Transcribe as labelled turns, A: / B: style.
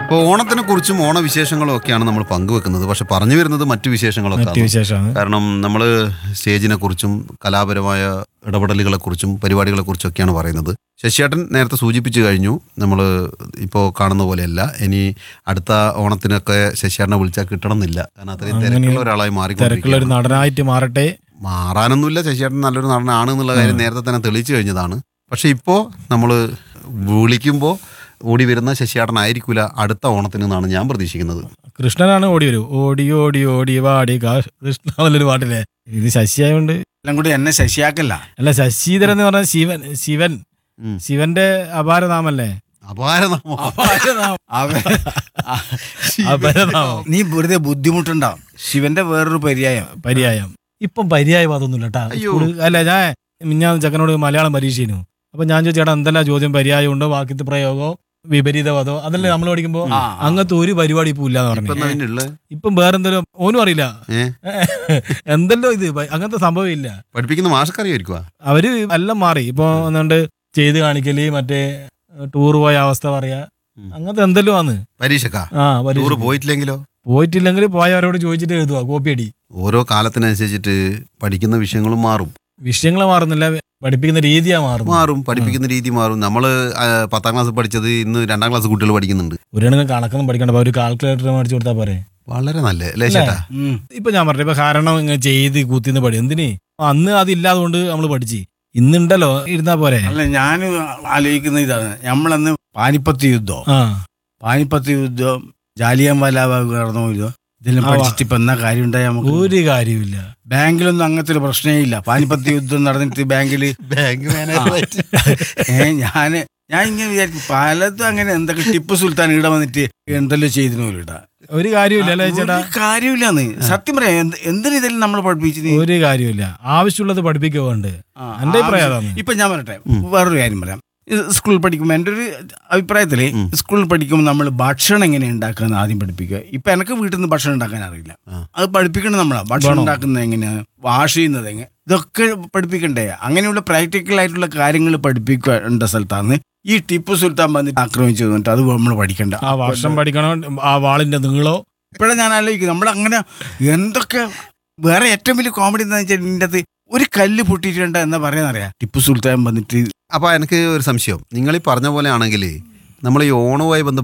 A: ഇപ്പോൾ ഓണത്തിനെ കുറിച്ചും ഓണവിശേഷങ്ങളും ഒക്കെയാണ് നമ്മൾ പങ്കുവെക്കുന്നത്. പക്ഷെ പറഞ്ഞു വരുന്നത് മറ്റു വിശേഷങ്ങളൊക്കെയാണ്. കാരണം നമ്മൾ സ്റ്റേജിനെ കുറിച്ചും കലാപരമായ ഇടപെടലുകളെക്കുറിച്ചും പരിപാടികളെക്കുറിച്ചൊക്കെയാണ് പറയുന്നത്. ശശിയേട്ടൻ നേരത്തെ സൂചിപ്പിച്ചു കഴിഞ്ഞു, നമ്മൾ ഇപ്പോൾ കാണുന്ന പോലെയല്ല. ഇനി അടുത്ത ഓണത്തിനൊക്കെ ശശിയേട്ടനെ വിളിച്ചാൽ കിട്ടണം എന്നില്ല. കാരണം അത്രയും തിരക്കുള്ള ഒരാളായി
B: മാറിക്കൊണ്ടിരിക്കുകയാണ്. നടനായിട്ട് മാറട്ടെ.
A: മാറാനൊന്നുമില്ല, ശശിയേട്ടൻ നല്ലൊരു നടനാണ് എന്നുള്ള കാര്യം നേരത്തെ തന്നെ തെളിയിച്ചു കഴിഞ്ഞതാണ്. പക്ഷെ ഇപ്പോൾ നമ്മൾ വിളിക്കുമ്പോൾ ഓടി വരുന്ന ശശിയേട്ടനായിരിക്കില്ല അടുത്ത ഓണത്തിന് എന്നാണ് ഞാൻ പ്രതീക്ഷിക്കുന്നത്.
B: കൃഷ്ണനാണ് ഓടി വരും. ഓടി ഓടി ഓടി വാടി കൃഷ്ണ നല്ലൊരു പാട്ടില്ലേ. ഇത് ശശിയായോണ്ട്
C: എല്ലാം കൂടി എന്നെ ശശിയാക്കല്ല.
B: അല്ല, ശശിധരൻ എന്ന് പറഞ്ഞാൽ ശിവൻ ശിവന്റെ അപാരനാമല്ലേ.
C: നീ വെറുതെ ബുദ്ധിമുട്ടുണ്ടാവും. ശിവന്റെ വേറൊരു പര്യായം.
B: ഇപ്പം പര്യായം അതൊന്നുമില്ല കേട്ടാ. അല്ല, ഞാൻ ചക്കനോട് മലയാളം പരീക്ഷയിനു. അപ്പൊ ഞാൻ ചോദിച്ചേട്ടാ എന്തെല്ലാം ചോദ്യം പര്യായം ഉണ്ടോ, വാക്യത്ത് പ്രയോഗമോ വിപരീതപദോ, അതല്ലേ നമ്മൾ പഠിക്കുമ്പോ. അങ്ങനത്തെ ഒരു പരിപാടി ഇപ്പൊ ഇല്ലാന്ന് പറഞ്ഞു. ഇപ്പം വേറെന്തെങ്കിലും ഓനും അറിയില്ല എന്തെല്ലോ ഇത് അങ്ങനത്തെ സംഭവം ഇല്ല.
A: പഠിപ്പിക്കുന്ന മാഷക്കറിയായിരിക്കും.
B: അവര് എല്ലാം മാറി. ഇപ്പൊ ഒന്നുകൊണ്ട് ചെയ്ത് കാണിക്കല്, മറ്റേ ടൂർ പോയ അവസ്ഥ പറയാ, അങ്ങനത്തെ എന്തെല്ലോ ആണ്
A: പരീക്ഷക്കാ.
B: പോയിട്ടില്ലെങ്കിൽ പോയവരോട് ചോദിച്ചിട്ട് എഴുതുക, കോപ്പി അടി.
A: ഓരോ കാലത്തിനനുസരിച്ചിട്ട് പഠിക്കുന്ന വിഷയങ്ങളും മാറും.
B: വിഷയങ്ങൾ മാറുന്നില്ല, പഠിപ്പിക്കുന്ന രീതിയാ മാറും.
A: പഠിപ്പിക്കുന്ന രീതി മാറും. നമ്മള് 10ാം ക്ലാസ് പഠിച്ചത് ഇന്ന് 2ാം ക്ലാസ് കുട്ടികൾ പഠിക്കുന്നുണ്ട്.
B: ഒരു കണക്കൊന്നും പഠിക്കണ്ട, ഒരു കാൽക്കുലേറ്റർ മേടിച്ചു കൊടുത്താൽ പോരെ.
A: വളരെ നല്ല ചേട്ടാ.
B: ഇപ്പൊ ഞാൻ പറഞ്ഞു, ഇപ്പൊ കാരണം ഇങ്ങനെ ചെയ്ത് കൂത്തിന്ന് പഠി എന്തിന്. അന്ന് അതില്ലാതുകൊണ്ട് നമ്മള് പഠിച്ച്, ഇന്നുണ്ടല്ലോ ഇരുന്നാ പോരെ.
C: അല്ല, ഞാൻ ആലോചിക്കുന്ന ഇതാണ്, നമ്മളന്ന് പാനിപ്പത്ത് യുദ്ധം ജാലിയൻ വാലാബാഗ് നടന്നോ ഇല്ലോ, ഇതെല്ലാം പഠിച്ചിട്ട് ഇപ്പൊ എന്നാ കാര്യം ഉണ്ടായാൽ നമുക്ക്
B: ഒരു കാര്യമില്ല.
C: ബാങ്കിലൊന്നും അങ്ങനത്തെ ഒരു പ്രശ്നമേ ഇല്ല. പാനിപ്പത്ത് യുദ്ധം നടന്നിട്ട് ബാങ്ക് ഞാൻ ഇങ്ങനെ വിചാരിക്കും, പലതും അങ്ങനെ എന്തൊക്കെ ടിപ്പു സുൽത്താൻ ഇവിടെ വന്നിട്ട് എന്തെല്ലോ ചെയ്തിനോ ഇടാ.
B: ഒരു കാര്യമില്ല ചേട്ടാ,
C: കാര്യമില്ലാന്ന് സത്യം പറയാം. എന്തിനു ഇതെല്ലാം നമ്മൾ പഠിപ്പിച്ചത്?
B: ഒരു കാര്യമില്ല. ആവശ്യമുള്ളത് പഠിപ്പിക്കുന്നുണ്ട്. എന്റെ അഭിപ്രായം.
C: ഇപ്പൊ ഞാൻ പറയട്ടെ, വേറൊരു കാര്യം പറയാം. സ്കൂളിൽ പഠിക്കുമ്പോൾ എൻ്റെ ഒരു അഭിപ്രായത്തില് സ്കൂളിൽ പഠിക്കുമ്പോൾ നമ്മൾ ഭക്ഷണം എങ്ങനെ ഉണ്ടാക്കുക ആദ്യം പഠിപ്പിക്കുക. ഇപ്പൊ എനിക്ക് വീട്ടിൽ നിന്ന് ഭക്ഷണം ഉണ്ടാക്കാൻ അറിയില്ല, അത് പഠിപ്പിക്കണം. നമ്മളാ ഭക്ഷണം ഉണ്ടാക്കുന്നത് എങ്ങനെയാണ്, വാഷ് ചെയ്യുന്നത് എങ്ങനെ, ഇതൊക്കെ പഠിപ്പിക്കണ്ടേ. അങ്ങനെയുള്ള പ്രാക്ടിക്കൽ ആയിട്ടുള്ള കാര്യങ്ങൾ പഠിപ്പിക്കേണ്ട സ്ഥലത്താണ് ഈ ടിപ്പു സുൽത്താൻ വന്നിട്ട് ആക്രമിച്ചു തന്നിട്ട് അത് നമ്മൾ പഠിക്കണ്ട.
B: ആ വർഷം പഠിക്കണം, ആ വാളിന്റെ നീളോ.
C: ഇപ്പോഴാണ് ഞാൻ ആലോചിക്കുന്നത്, നമ്മളങ്ങനെ എന്തൊക്കെ. വേറെ ഏറ്റവും വലിയ കോമഡി എന്താ വെച്ചാൽ, ഇതിൻ്റെ അകത്ത് ഒരു കല്ല് പൊട്ടിയിട്ടുണ്ട് എന്നാ പറയാന്നറിയാം ടിപ്പു സുൽത്താൻ വന്നിട്ട്.
A: അപ്പൊ എനിക്ക് ഒരു സംശയം, നിങ്ങൾ ഈ പറഞ്ഞ പോലെ ആണെങ്കിൽ നമ്മൾ ഈ ഓണവുമായി ബന്ധപ്പെട്ട്